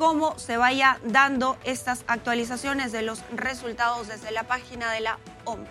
cómo se vaya dando estas actualizaciones de los resultados desde la página de la OMPE.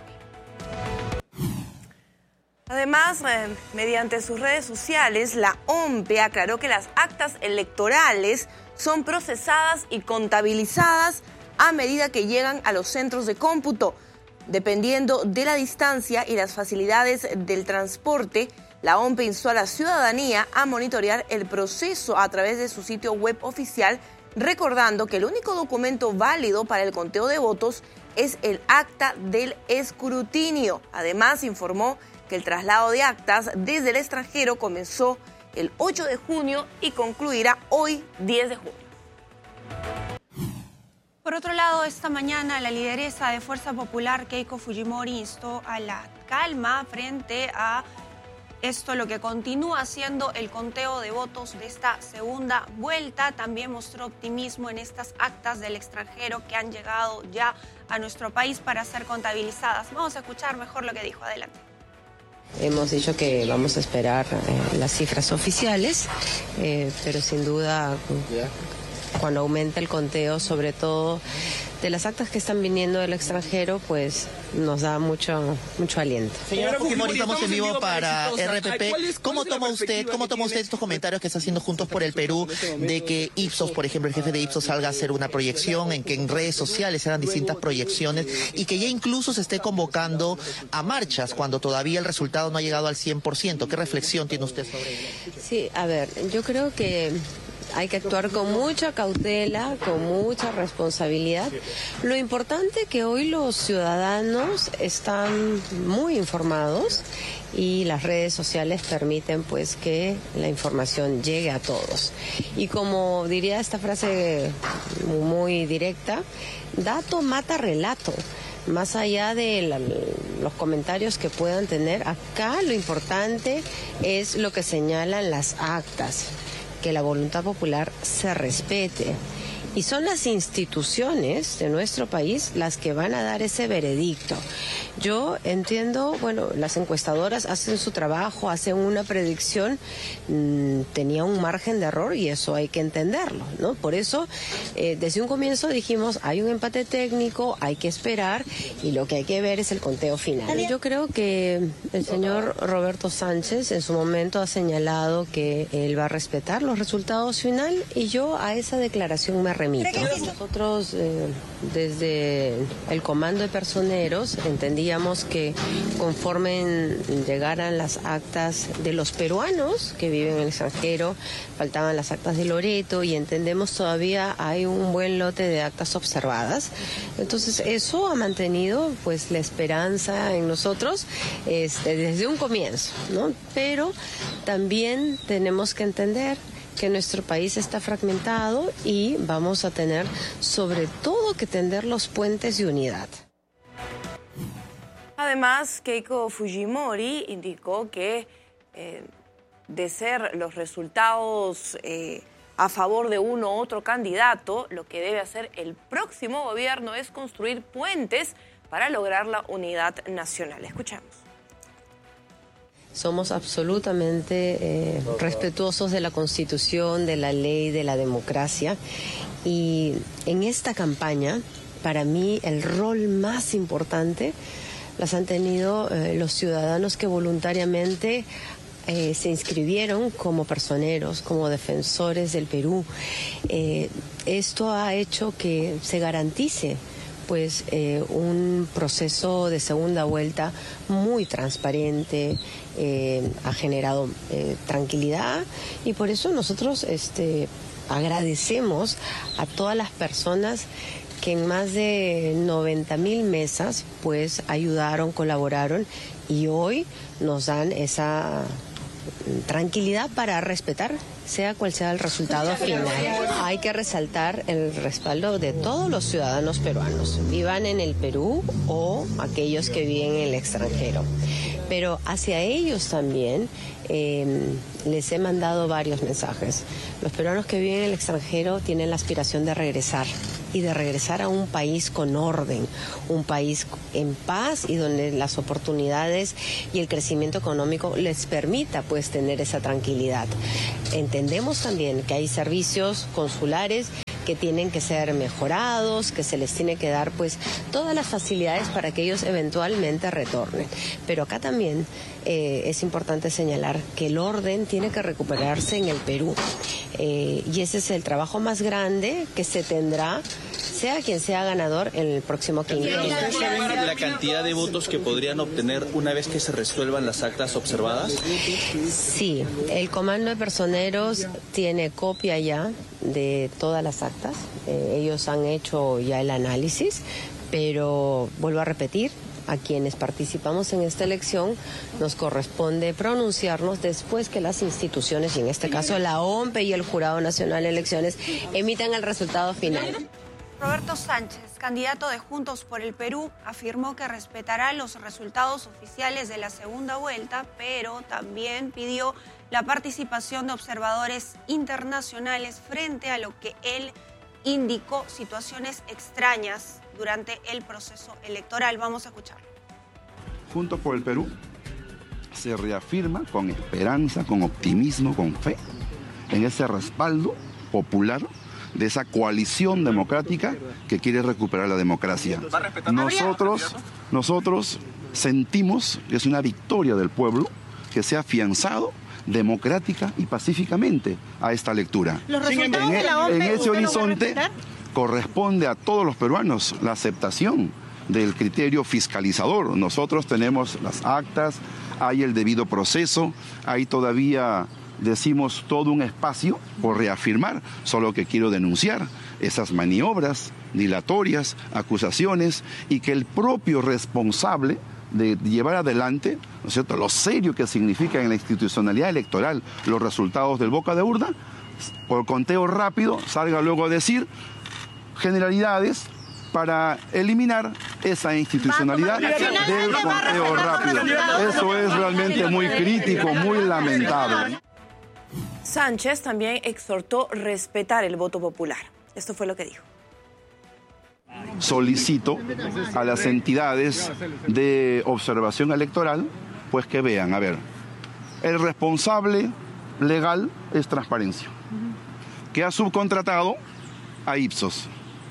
Además, mediante sus redes sociales, la OMPE aclaró que las actas electorales son procesadas y contabilizadas a medida que llegan a los centros de cómputo. Dependiendo de la distancia y las facilidades del transporte, la OMPE instó a la ciudadanía a monitorear el proceso a través de su sitio web oficial, recordando que el único documento válido para el conteo de votos es el acta del escrutinio. Además, informó que el traslado de actas desde el extranjero comenzó el 8 de junio y concluirá hoy, 10 de junio. Por otro lado, esta mañana la lideresa de Fuerza Popular, Keiko Fujimori, instó a la calma frente a esto, lo que continúa siendo el conteo de votos de esta segunda vuelta. También mostró optimismo en estas actas del extranjero que han llegado ya a nuestro país para ser contabilizadas. Vamos a escuchar mejor lo que dijo. Adelante. Hemos dicho que vamos a esperar las cifras oficiales, pero sin duda cuando aumenta el conteo, sobre todo de las actas que están viniendo del extranjero, pues nos da mucho aliento. Señora Fujimori, estamos en vivo para RPP. ¿Cómo toma usted estos comentarios que está haciendo Juntos por el Perú de que Ipsos, por ejemplo, el jefe de Ipsos salga a hacer una proyección, en que en redes sociales se hagan distintas proyecciones y que ya incluso se esté convocando a marchas cuando todavía el resultado no ha llegado al 100%? ¿Qué reflexión tiene usted sobre ello? Sí, a ver, yo creo que hay que actuar con mucha cautela, con mucha responsabilidad. Lo importante es que hoy los ciudadanos están muy informados y las redes sociales permiten pues que la información llegue a todos. Y como diría esta frase muy directa, dato mata relato. Más allá de los comentarios que puedan tener, acá lo importante es lo que señalan las actas, que la voluntad popular se respete. Y son las instituciones de nuestro país las que van a dar ese veredicto. Yo entiendo, bueno, las encuestadoras hacen su trabajo, hacen una predicción, tenía un margen de error y eso hay que entenderlo, ¿no? Por eso, desde un comienzo dijimos, hay un empate técnico, hay que esperar y lo que hay que ver es el conteo final. Yo creo que el señor Roberto Sánchez en su momento ha señalado que él va a respetar los resultados final y yo a esa declaración me remito. Nosotros desde el comando de personeros entendíamos que conforme llegaran las actas de los peruanos que viven en el extranjero, faltaban las actas de Loreto y entendemos todavía hay un buen lote de actas observadas. Entonces eso ha mantenido pues la esperanza en nosotros desde un comienzo, ¿no? Pero también tenemos que entender que nuestro país está fragmentado y vamos a tener sobre todo que tender los puentes de unidad. Además, Keiko Fujimori indicó que de ser los resultados a favor de uno u otro candidato, lo que debe hacer el próximo gobierno es construir puentes para lograr la unidad nacional. Escuchamos. Somos absolutamente respetuosos de la Constitución, de la ley, de la democracia. Y en esta campaña, para mí, el rol más importante las han tenido los ciudadanos que voluntariamente se inscribieron como personeros, como defensores del Perú. Esto ha hecho que se garantice pues un proceso de segunda vuelta muy transparente, ha generado tranquilidad y por eso nosotros agradecemos a todas las personas que en más de 90,000 mesas pues ayudaron, colaboraron y hoy nos dan esa tranquilidad para respetar sea cual sea el resultado final. Hay que resaltar el respaldo de todos los ciudadanos peruanos, vivan en el Perú o aquellos que viven en el extranjero. Pero hacia ellos también les he mandado varios mensajes. Los peruanos que viven en el extranjero tienen la aspiración de regresar y de regresar a un país con orden, un país en paz y donde las oportunidades y el crecimiento económico les permita pues tener esa tranquilidad. Entendemos también que hay servicios consulares que tienen que ser mejorados, que se les tiene que dar pues todas las facilidades para que ellos eventualmente retornen. Pero acá también es importante señalar que el orden tiene que recuperarse en el Perú. Y ese es el trabajo más grande que se tendrá, sea quien sea ganador en el próximo quinquenio. ¿Ustedes saben la cantidad de votos que podrían obtener una vez que se resuelvan las actas observadas? Sí, el Comando de Personeros tiene copia ya de todas las actas. Ellos han hecho ya el análisis, pero vuelvo a repetir, a quienes participamos en esta elección nos corresponde pronunciarnos después que las instituciones, y en este caso la OMPE y el Jurado Nacional de Elecciones, emitan el resultado final. Roberto Sánchez, candidato de Juntos por el Perú, afirmó que respetará los resultados oficiales de la segunda vuelta, pero también pidió la participación de observadores internacionales frente a lo que él indicó situaciones extrañas durante el proceso electoral. Vamos a escucharlo. Juntos por el Perú se reafirma con esperanza, con optimismo, con fe, en ese respaldo popular de esa coalición democrática que quiere recuperar la democracia. Nosotros sentimos que es una victoria del pueblo que se ha afianzado democrática y pacíficamente a esta lectura. En ese horizonte corresponde a todos los peruanos la aceptación del criterio fiscalizador. Nosotros tenemos las actas, hay el debido proceso, hay todavía, decimos, todo un espacio por reafirmar, solo que quiero denunciar esas maniobras dilatorias, acusaciones, y que el propio responsable de llevar adelante, ¿no es cierto?, lo serio que significa en la institucionalidad electoral los resultados del boca de urna, por conteo rápido salga luego a decir generalidades para eliminar esa institucionalidad del conteo rápido. Eso es realmente muy crítico, muy lamentable. Sánchez también exhortó respetar el voto popular. Esto fue lo que dijo. Solicito a las entidades de observación electoral, pues que vean, a ver, el responsable legal es Transparencia, que ha subcontratado a Ipsos.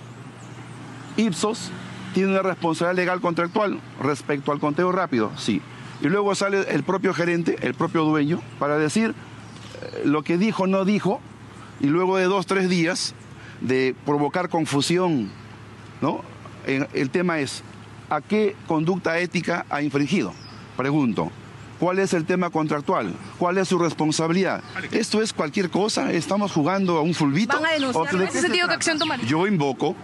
Ipsos tiene una responsabilidad legal contractual respecto al conteo rápido, sí. Y luego sale el propio gerente, el propio dueño, para decir lo que dijo, no dijo, y luego de 2-3 días de provocar confusión, ¿no? El tema es, ¿a qué conducta ética ha infringido? Pregunto, ¿cuál es el tema contractual? ¿Cuál es su responsabilidad? ¿Esto es cualquier cosa? ¿Estamos jugando a un fulbito? ¿Van a denunciar? ¿En ese sentido qué acción tomaría? Yo invoco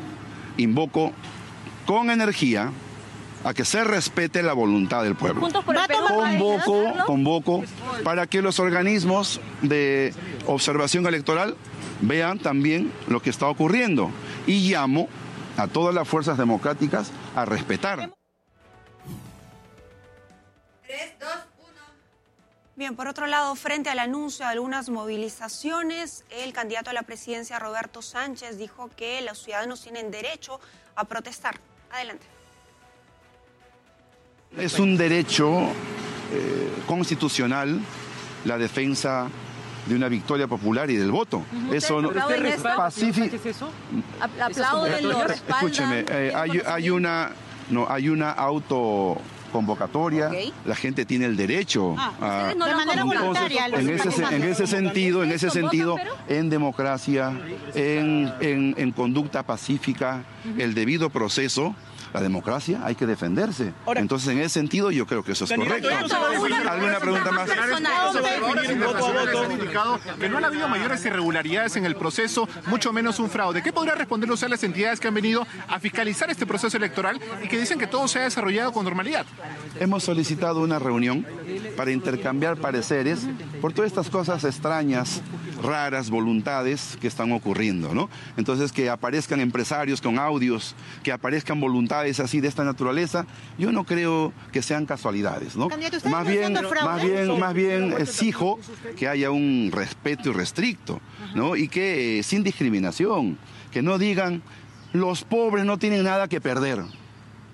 con energía a que se respete la voluntad del pueblo. Convoco para que los organismos de observación electoral vean también lo que está ocurriendo y llamo a todas las fuerzas democráticas a respetar. 3, 2, 1. Bien, por otro lado, frente al anuncio de algunas movilizaciones, el candidato a la presidencia, Roberto Sánchez, dijo que los ciudadanos tienen derecho a protestar. Adelante. Es un derecho constitucional la defensa de una victoria popular y del voto. Eso no es pacífico. Aplauden los respaldan. Escúcheme, hay una autoconvocatoria, la gente tiene el derecho a, de manera voluntaria. En ese sentido, en democracia, en conducta pacífica, el debido proceso, la democracia hay que defenderse. Entonces, en ese sentido, yo creo que eso es correcto. ¿Alguna pregunta más? Que no han habido mayores irregularidades en el proceso, mucho menos un fraude. ¿Qué podrá responder usted a las entidades que han venido a fiscalizar este proceso electoral y que dicen que todo se ha desarrollado con normalidad? Hemos solicitado una reunión para intercambiar pareceres por todas estas cosas extrañas, raras, voluntades que están ocurriendo, ¿no? Entonces, que aparezcan empresarios con audios, que aparezcan voluntades así de esta naturaleza, yo no creo que sean casualidades, ¿no? Más bien exijo que haya un respeto irrestricto, ¿no? Y que sin discriminación, que no digan los pobres no tienen nada que perder.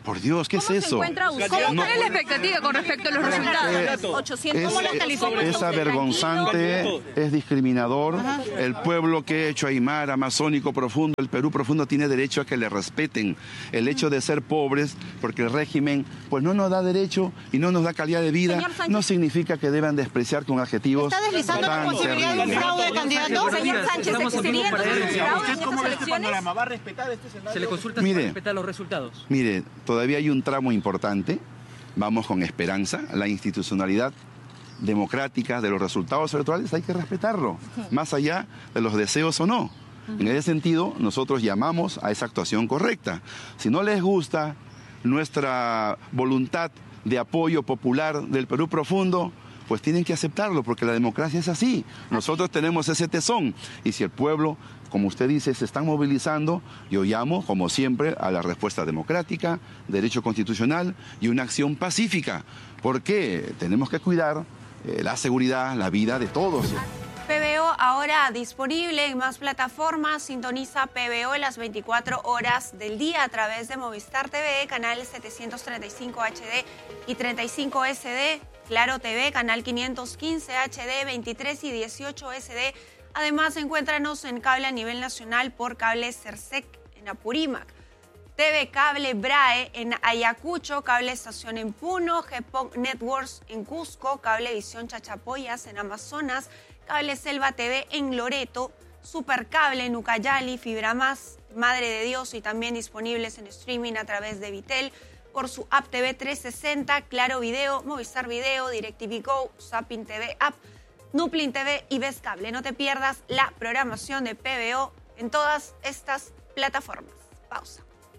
Por Dios, ¿qué es eso? ¿Cuál es la expectativa con respecto a los resultados? 800. ¿Cómo la califican? Es avergonzante, es discriminador. El pueblo que ha hecho Aymara, amazónico profundo, el Perú profundo, tiene derecho a que le respeten. El hecho de ser pobres, porque el régimen pues no nos da derecho y no nos da calidad de vida, no significa que deban despreciar con adjetivos ¿Está deslizando la posibilidad de un fraude de candidato? Señor Sánchez, ¿sería entonces fraude en estas elecciones? ¿Va a respetar este escenario? Se le consulta si va a respetar los resultados. Mire, todavía hay un tramo importante. Vamos con esperanza. La institucionalidad democrática de los resultados electorales hay que respetarlo, más allá de los deseos o no. En ese sentido, nosotros llamamos a esa actuación correcta. Si no les gusta nuestra voluntad de apoyo popular del Perú profundo, pues tienen que aceptarlo, porque la democracia es así. Nosotros tenemos ese tesón. Y si el pueblo, como usted dice, se están movilizando, yo llamo, como siempre, a la respuesta democrática, derecho constitucional y una acción pacífica. Porque tenemos que cuidar la seguridad, la vida de todos. PBO ahora disponible en más plataformas. Sintoniza PBO las 24 horas del día a través de Movistar TV, canal 735 HD y 35 SD, Claro TV, canal 515 HD, 23 y 18 SD. Además, encuéntranos en cable a nivel nacional por Cable Cersec en Apurímac, TV Cable Brae en Ayacucho, Cable Estación en Puno, GPON Networks en Cusco, Cablevisión Chachapoyas en Amazonas, Cable Selva TV en Loreto, Supercable en Ucayali, Fibra Más, Madre de Dios y también disponibles en streaming a través de Vitel, por su app TV 360, Claro Video, Movistar Video, DirecTV Go, Zapping TV App, Nuplin TV y Ves Cable. No te pierdas la programación de PBO en todas estas plataformas. Pausa.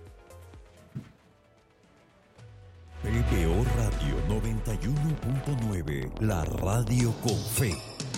PBO Radio 91.9, la radio con fe.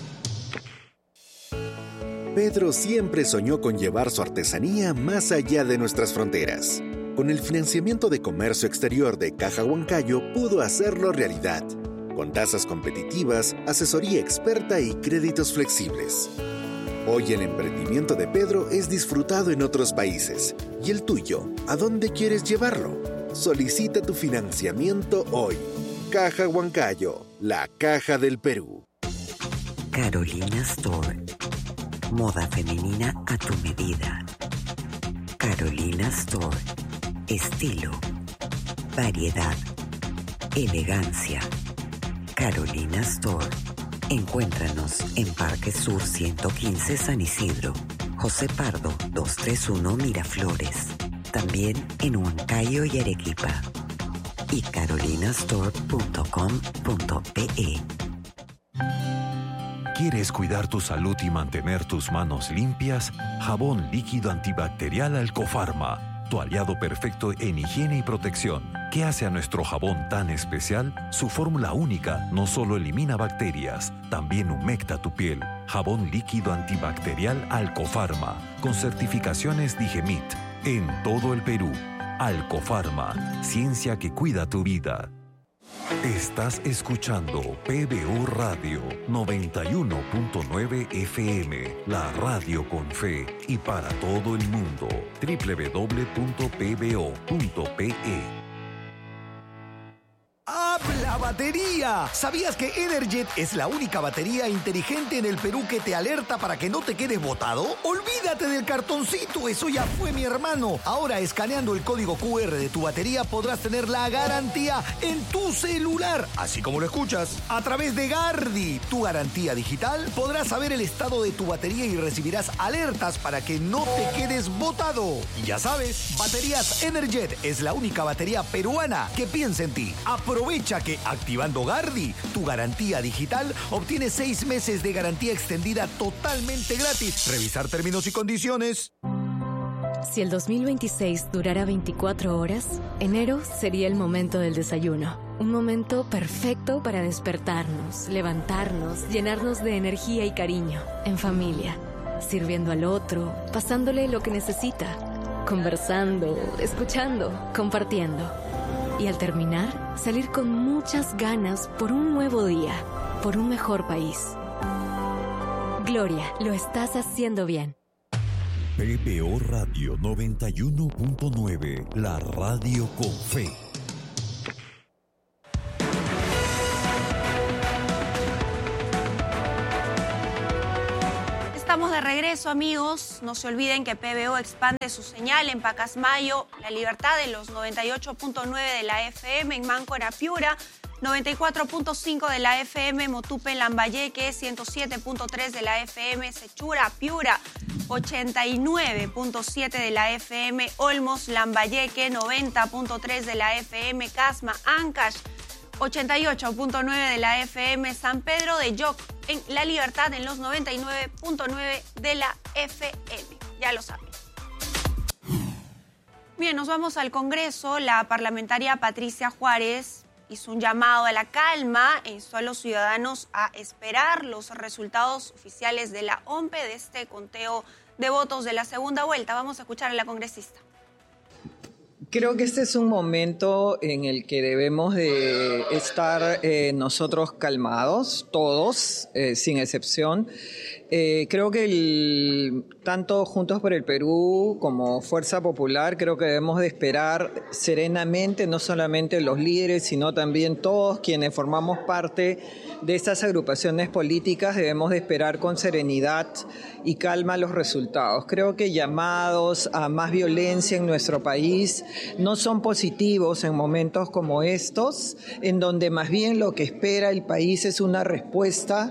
Pedro siempre soñó con llevar su artesanía más allá de nuestras fronteras. Con el financiamiento de comercio exterior de Caja Huancayo pudo hacerlo realidad, con tasas competitivas, asesoría experta y créditos flexibles. Hoy el emprendimiento de Pedro es disfrutado en otros países. ¿Y el tuyo? ¿A dónde quieres llevarlo? Solicita tu financiamiento hoy. Caja Huancayo, la caja del Perú. Carolina Store. Moda femenina a tu medida. Carolina Store. Estilo, variedad, elegancia. Carolina Store. Encuéntranos en Parque Sur 115 San Isidro, José Pardo 231 Miraflores. También en Huancayo y Arequipa. Y carolinastore.com.pe. ¿Quieres cuidar tu salud y mantener tus manos limpias? Jabón líquido antibacterial Alcofarma, tu aliado perfecto en higiene y protección. ¿Qué hace a nuestro jabón tan especial? Su fórmula única no solo elimina bacterias, también humecta tu piel. Jabón líquido antibacterial Alcofarma, con certificaciones Digemit, en todo el Perú. Alcofarma, ciencia que cuida tu vida. Estás escuchando PBO Radio 91.9 FM, la radio con fe y para todo el mundo. www.pbo.pe. ¡Habla batería! ¿Sabías que Energet es la única batería inteligente en el Perú que te alerta para que no te quedes botado? ¡Olvídate del cartoncito! ¡Eso ya fue, mi hermano! Ahora, escaneando el código QR de tu batería, podrás tener la garantía en tu celular, así como lo escuchas. A través de Gardi, tu garantía digital, podrás saber el estado de tu batería y recibirás alertas para que no te quedes botado. Y ya sabes, Baterías Energet es la única batería peruana que piensa en ti. Aprovecha que activando Gardi, tu garantía digital, obtienes 6 meses de garantía extendida totalmente gratis. Revisar términos y condiciones. Si el 2026 durara 24 horas, enero sería el momento del desayuno. Un momento perfecto para despertarnos, levantarnos, llenarnos de energía y cariño, en familia, sirviendo al otro, pasándole lo que necesita, conversando, escuchando, compartiendo. Y al terminar, salir con muchas ganas por un nuevo día, por un mejor país. Gloria, lo estás haciendo bien. PBO Radio 91.9, la radio con fe. Estamos de regreso, amigos. No se olviden que PBO expande su señal en Pacasmayo, La Libertad, en los 98.9 de la FM, en Máncora, Piura, 94.5 de la FM, Motupe, Lambayeque, 107.3 de la FM, Sechura, Piura, 89.7 de la FM, Olmos, Lambayeque, 90.3 de la FM, Casma, Ancash, 88.9 de la FM, San Pedro de Yoc, en La Libertad, en los 99.9 de la FM. Ya lo saben. Bien, nos vamos al Congreso. La parlamentaria Patricia Juárez hizo un llamado a la calma e instó a los ciudadanos a esperar los resultados oficiales de la OMPE de este conteo de votos de la segunda vuelta. Vamos a escuchar a la congresista. Creo que este es un momento en el que debemos de estar nosotros calmados, todos, sin excepción. Creo que tanto Juntos por el Perú como Fuerza Popular, creo que debemos de esperar serenamente, no solamente los líderes, sino también todos quienes formamos parte de estas agrupaciones políticas, debemos de esperar con serenidad y calma los resultados. Creo que llamados a más violencia en nuestro país no son positivos en momentos como estos, en donde más bien lo que espera el país es una respuesta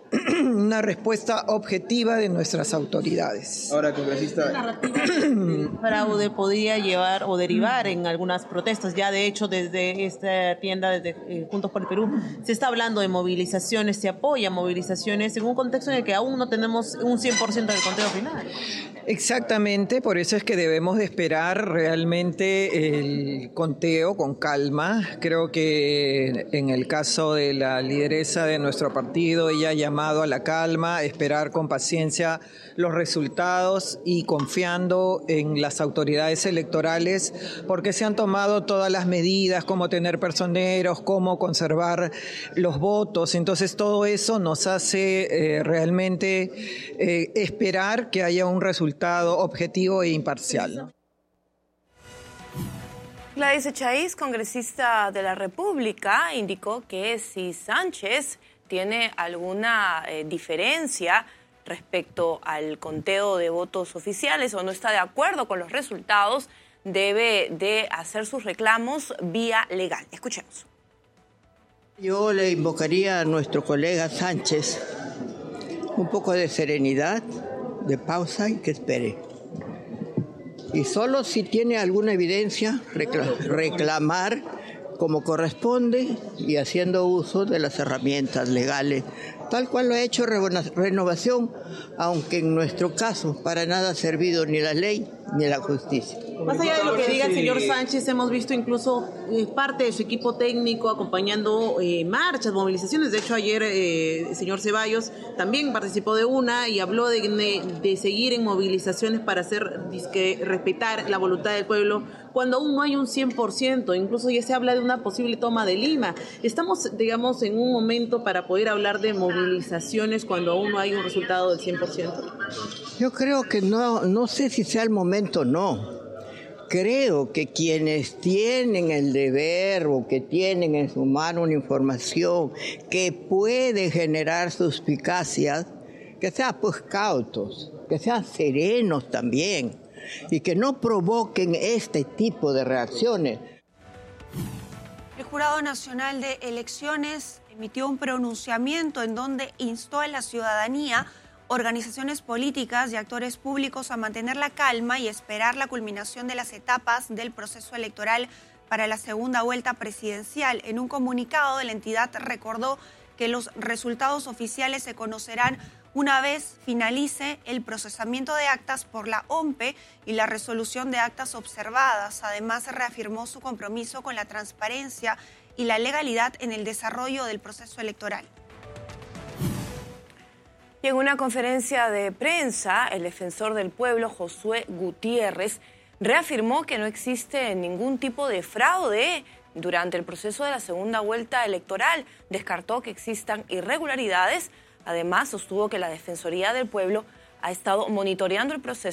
objetiva de nuestras autoridades. Ahora, congresista, fraude podría llevar o derivar en algunas protestas. Ya, de hecho, desde esta tienda, desde Juntos por el Perú, se está hablando de movilizaciones, se apoya movilizaciones en un contexto en el que aún no tenemos un 100% del conteo final. Exactamente, por eso es que debemos de esperar realmente el conteo con calma. Creo que en el caso de la lideresa de nuestro partido, ella ha llamado a la calma, esperar con paciencia los resultados y confiando en las autoridades electorales, porque se han tomado todas las medidas, cómo tener personeros, cómo conservar los votos. Entonces todo eso nos hace realmente esperar que haya un resultado objetivo e imparcial, ¿no? Gladys Echaíz, congresista de la República, indicó que si Sánchez tiene alguna diferencia respecto al conteo de votos oficiales o no está de acuerdo con los resultados, debe de hacer sus reclamos vía legal. Escuchemos. Yo le invocaría a nuestro colega Sánchez un poco de serenidad, de pausa y que espere. Y solo si tiene alguna evidencia, reclamar como corresponde y haciendo uso de las herramientas legales, tal cual lo ha hecho Renovación, aunque en nuestro caso para nada ha servido ni la ley ni la justicia. Más allá de lo que diga el señor Sánchez, hemos visto incluso parte de su equipo técnico acompañando marchas, movilizaciones. De hecho, ayer el señor Ceballos también participó de una y habló de seguir en movilizaciones para respetar la voluntad del pueblo, cuando aún no hay un 100%. Incluso ya se habla de una posible toma de Lima. Estamos, digamos, en un momento para poder hablar de movilizaciones cuando aún no hay un resultado del 100%. Yo creo que no sé si sea el momento o no. Creo que quienes tienen el deber o que tienen en su mano una información que puede generar suspicacias, que sean pues cautos, que sean serenos también y que no provoquen este tipo de reacciones. El Jurado Nacional de Elecciones emitió un pronunciamiento en donde instó a la ciudadanía, organizaciones políticas y actores públicos a mantener la calma y esperar la culminación de las etapas del proceso electoral para la segunda vuelta presidencial. En un comunicado, la entidad recordó que los resultados oficiales se conocerán una vez finalice el procesamiento de actas por la OMPE y la resolución de actas observadas. Además, se reafirmó su compromiso con la transparencia y la legalidad en el desarrollo del proceso electoral. Y en una conferencia de prensa, el defensor del pueblo, Josué Gutiérrez, reafirmó que no existe ningún tipo de fraude durante el proceso de la segunda vuelta electoral. Descartó que existan irregularidades. Además, sostuvo que la Defensoría del Pueblo ha estado monitoreando el proceso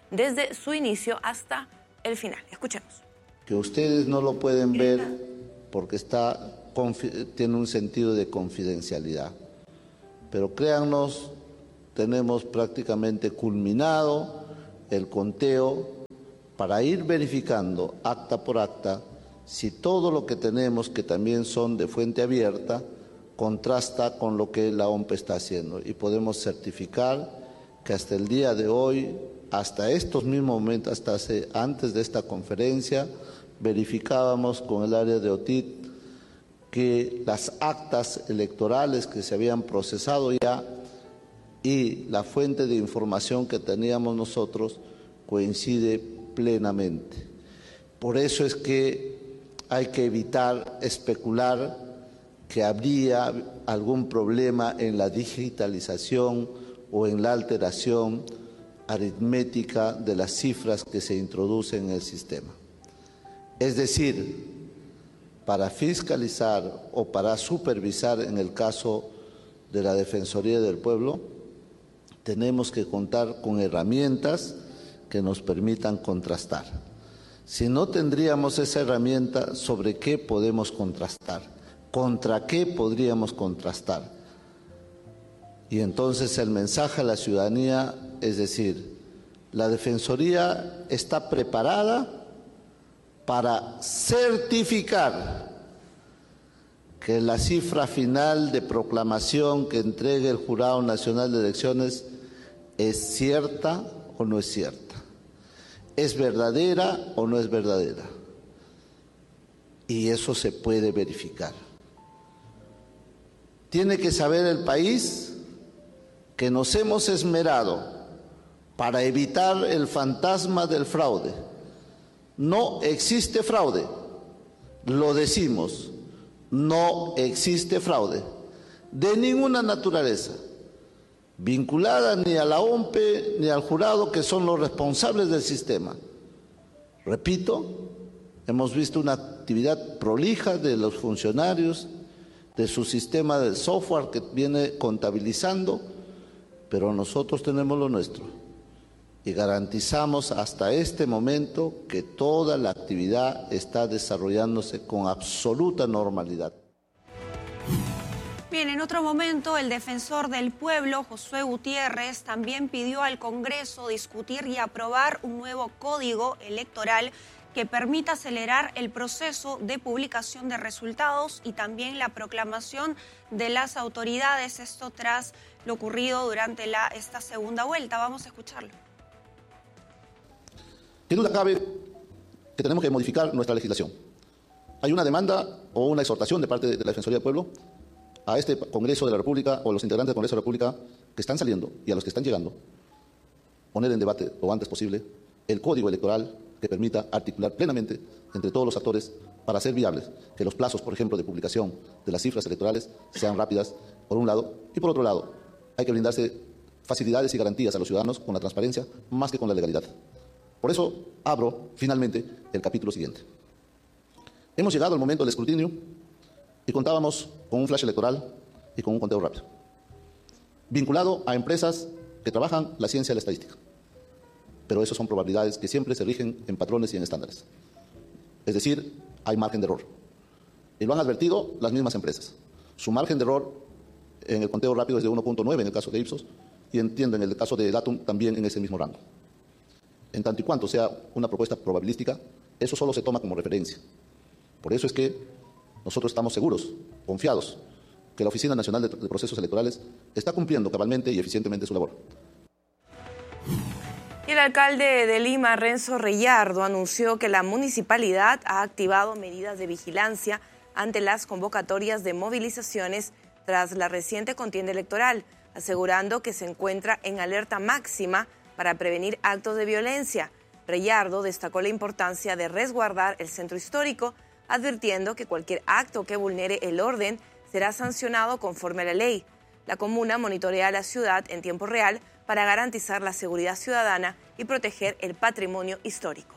desde su inicio hasta el final. Escuchemos. Que ustedes no lo pueden ver porque tiene un sentido de confidencialidad. Pero créannos, tenemos prácticamente culminado el conteo para ir verificando acta por acta si todo lo que tenemos, que también son de fuente abierta, contrasta con lo que la OMP está haciendo. Y podemos certificar que hasta el día de hoy, hasta estos mismos momentos, antes de esta conferencia, verificábamos con el área de OTIT que las actas electorales que se habían procesado ya y la fuente de información que teníamos nosotros coincide plenamente. Por eso es que hay que evitar especular que habría algún problema en la digitalización o en la alteración aritmética de las cifras que se introducen en el sistema. Es decir, para fiscalizar o para supervisar en el caso de la Defensoría del Pueblo, tenemos que contar con herramientas que nos permitan contrastar. Si no tendríamos esa herramienta, ¿sobre qué podemos contrastar? ¿Contra qué podríamos contrastar? Y entonces el mensaje a la ciudadanía es decir, la Defensoría está preparada para certificar que la cifra final de proclamación que entregue el Jurado Nacional de Elecciones es cierta o no es cierta, es verdadera o no es verdadera. Y eso se puede verificar. Tiene que saber el país que nos hemos esmerado para evitar el fantasma del fraude. No existe fraude, lo decimos, no existe fraude de ninguna naturaleza, vinculada ni a la OMP ni al jurado, que son los responsables del sistema. Repito, hemos visto una actividad prolija de los funcionarios, de su sistema de software que viene contabilizando, pero nosotros tenemos lo nuestro y garantizamos hasta este momento que toda la actividad está desarrollándose con absoluta normalidad. Bien, en otro momento, el defensor del pueblo, Josué Gutiérrez, también pidió al Congreso discutir y aprobar un nuevo código electoral que permita acelerar el proceso de publicación de resultados y también la proclamación de las autoridades. Esto tras lo ocurrido durante esta segunda vuelta. Vamos a escucharlo. Qué duda cabe que tenemos que modificar nuestra legislación. Hay una demanda o una exhortación de parte de la Defensoría del Pueblo a este Congreso de la República o a los integrantes del Congreso de la República que están saliendo y a los que están llegando, poner en debate lo antes posible el código electoral que permita articular plenamente entre todos los actores para hacer viables que los plazos, por ejemplo, de publicación de las cifras electorales sean rápidas, por un lado, y por otro lado, hay que brindarse facilidades y garantías a los ciudadanos con la transparencia más que con la legalidad. Por eso abro finalmente el capítulo siguiente. Hemos llegado al momento del escrutinio y contábamos con un flash electoral y con un conteo rápido, vinculado a empresas que trabajan la ciencia de la estadística. Pero eso son probabilidades que siempre se rigen en patrones y en estándares. Es decir, hay margen de error. Y lo han advertido las mismas empresas. Su margen de error en el conteo rápido es de 1.9 en el caso de Ipsos y entiendo en el caso de Datum también en ese mismo rango. En tanto y cuanto sea una propuesta probabilística, eso solo se toma como referencia. Por eso es que nosotros estamos seguros, confiados, que la Oficina Nacional de Procesos Electorales está cumpliendo cabalmente y eficientemente su labor. Y el alcalde de Lima, Renzo Reyardo, anunció que la municipalidad ha activado medidas de vigilancia ante las convocatorias de movilizaciones tras la reciente contienda electoral, asegurando que se encuentra en alerta máxima para prevenir actos de violencia. Reyardo destacó la importancia de resguardar el centro histórico, advirtiendo que cualquier acto que vulnere el orden será sancionado conforme a la ley. La comuna monitorea la ciudad en tiempo real para garantizar la seguridad ciudadana y proteger el patrimonio histórico.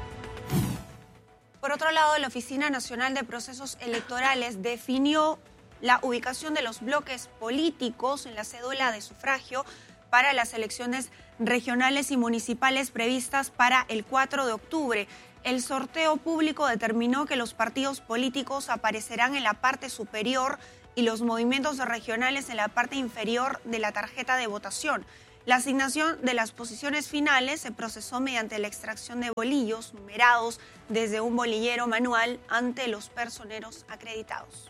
Por otro lado, la Oficina Nacional de Procesos Electorales definió la ubicación de los bloques políticos en la cédula de sufragio para las elecciones regionales y municipales previstas para el 4 de octubre. El sorteo público determinó que los partidos políticos aparecerán en la parte superior y los movimientos regionales en la parte inferior de la tarjeta de votación. La asignación de las posiciones finales se procesó mediante la extracción de bolillos numerados desde un bolillero manual ante los personeros acreditados.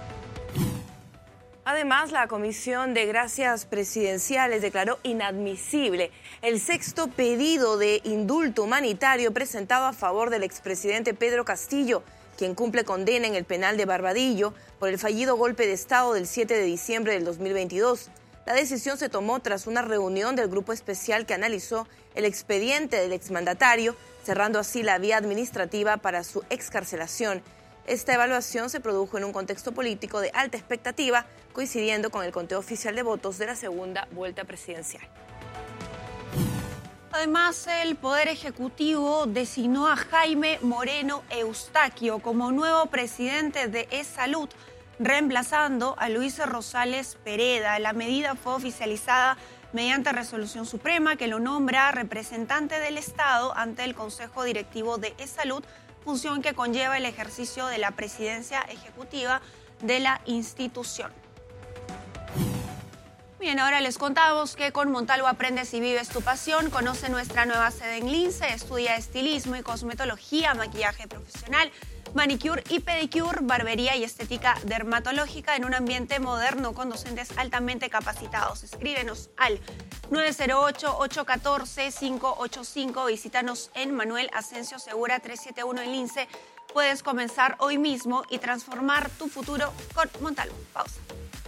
Además, la Comisión de Gracias Presidenciales declaró inadmisible el 6º pedido de indulto humanitario presentado a favor del expresidente Pedro Castillo, quien cumple condena en el penal de Barbadillo por el fallido golpe de Estado del 7 de diciembre del 2022. La decisión se tomó tras una reunión del grupo especial que analizó el expediente del exmandatario, cerrando así la vía administrativa para su excarcelación. Esta evaluación se produjo en un contexto político de alta expectativa, coincidiendo con el conteo oficial de votos de la segunda vuelta presidencial. Además, el Poder Ejecutivo designó a Jaime Moreno Eustaquio como nuevo presidente de E-Salud, reemplazando a Luis Rosales Pereda. La medida fue oficializada mediante resolución suprema que lo nombra representante del Estado ante el Consejo Directivo de E-Salud, función que conlleva el ejercicio de la presidencia ejecutiva de la institución. Bien, ahora les contamos que con Montalvo Aprendes y Vives tu Pasión. Conoce nuestra nueva sede en Lince, estudia estilismo y cosmetología, maquillaje profesional, manicure y pedicure, barbería y estética dermatológica en un ambiente moderno con docentes altamente capacitados. Escríbenos al 908-814-585. Visítanos en Manuel Asensio Segura 371 en Lince. Puedes comenzar hoy mismo y transformar tu futuro con Montalvo. Pausa.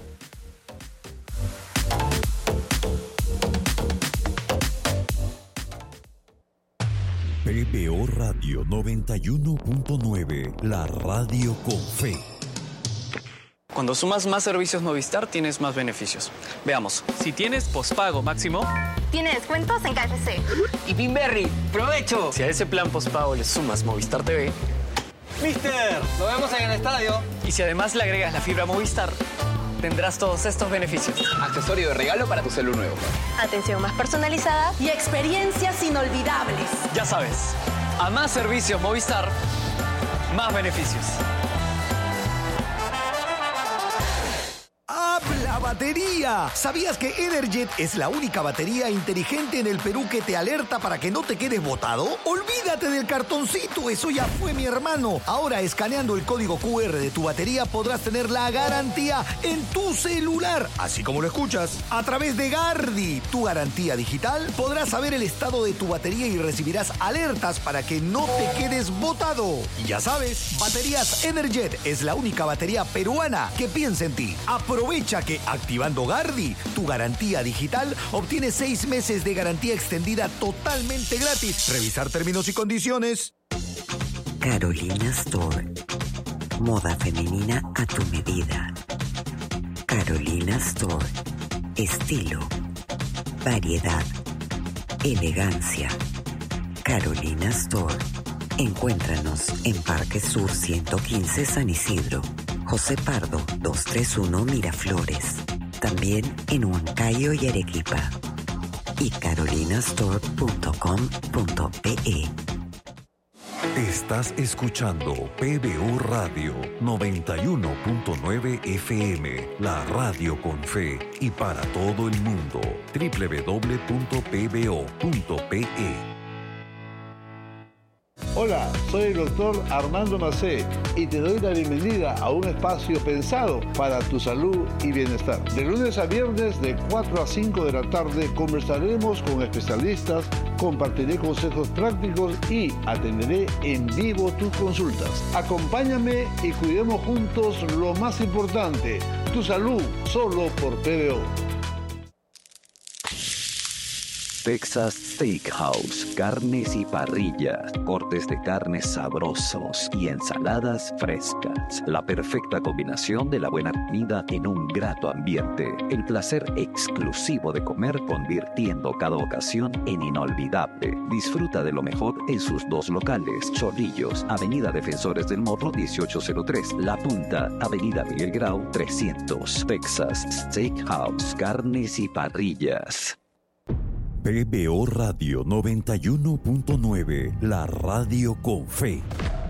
PBO Radio 91.9, la radio con fe. Cuando sumas más servicios Movistar, tienes más beneficios. Veamos. Si tienes pospago máximo, tiene descuentos en KFC. Y Pinberry, ¡provecho! Si a ese plan pospago le sumas Movistar TV, ¡Mister! ¡Lo vemos en el estadio! Y si además le agregas la fibra Movistar, tendrás todos estos beneficios. Accesorio de regalo para tu celu nuevo. Atención más personalizada y experiencias inolvidables. Ya sabes, a más servicios Movistar, más beneficios. ¡Habla batería! ¿Sabías que Energet es la única batería inteligente en el Perú que te alerta para que no te quedes botado? ¡Olvídate del cartoncito! ¡Eso ya fue, mi hermano! Ahora, escaneando el código QR de tu batería, podrás tener la garantía en tu celular. Así como lo escuchas. A través de Gardi, tu garantía digital, podrás saber el estado de tu batería y recibirás alertas para que no te quedes botado. Y ya sabes, Baterías Energet es la única batería peruana que piensa en ti. Aprovecha que activando Gardi, tu garantía digital, obtienes 6 meses de garantía extendida totalmente gratis. Revisar términos y condiciones. Carolina Store. Moda femenina a tu medida. Carolina Store. Estilo. Variedad. Elegancia. Carolina Store. Encuéntranos en Parque Sur 115 San Isidro. José Pardo, 231 Miraflores. También en Huancayo y Arequipa. Y carolinastore.com.pe. Estás escuchando PBO Radio 91.9 FM, la radio con fe y para todo el mundo. www.pbo.pe. Hola, soy el doctor Armando Macé y te doy la bienvenida a un espacio pensado para tu salud y bienestar. De lunes a viernes de 4 a 5 de la tarde conversaremos con especialistas, compartiré consejos prácticos y atenderé en vivo tus consultas. Acompáñame y cuidemos juntos lo más importante, tu salud, solo por PBO. Texas Steakhouse, carnes y parrillas, cortes de carne sabrosos y ensaladas frescas. La perfecta combinación de la buena comida en un grato ambiente. El placer exclusivo de comer convirtiendo cada ocasión en inolvidable. Disfruta de lo mejor en sus 2 locales. Chorrillos, Avenida Defensores del Morro 1803. La Punta, Avenida Miguel Grau 300. Texas Steakhouse, carnes y parrillas. PBO Radio 91.9, la radio con fe.